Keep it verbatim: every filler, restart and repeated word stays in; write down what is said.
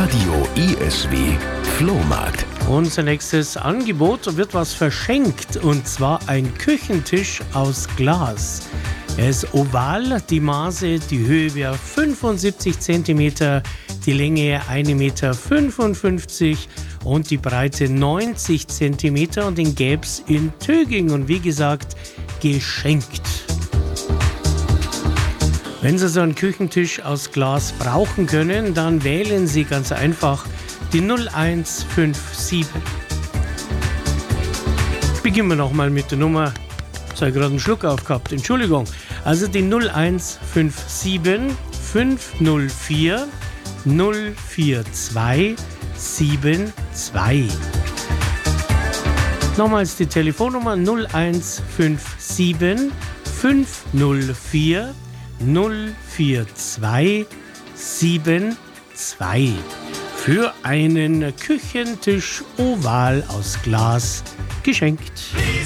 Radio I S W Flohmarkt. Unser nächstes Angebot wird was verschenkt, und zwar ein Küchentisch aus Glas. Er ist oval, die Maße, die Höhe wäre fünfundsiebzig Zentimeter, die Länge ein Meter fünfundfünfzig und die Breite neunzig Zentimeter, und den gäbe es in Töging und wie gesagt, geschenkt. Wenn Sie so einen Küchentisch aus Glas brauchen können, dann wählen Sie ganz einfach die null eins fünf sieben. Beginnen wir nochmal mit der Nummer. Ich habe gerade einen Schluck aufgehabt, Entschuldigung. Also die null eins fünf sieben fünf null vier null vier zwei sieben zwei. Nochmals die Telefonnummer null eins fünf sieben fünf null vier null vier zwei sieben zwei. Für einen Küchentisch oval aus Glas geschenkt.